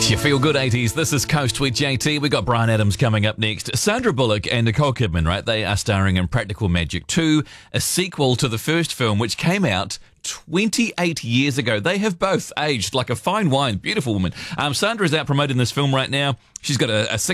You feel good 80s. This is Coast with JT. We got Bryan Adams coming up next. Sandra Bullock and Nicole Kidman, right? They are starring in Practical Magic 2, a sequel to the first film, which came out 28 years ago. They have both aged like a fine wine. Beautiful woman. Sandra's out promoting this film right now. She's got a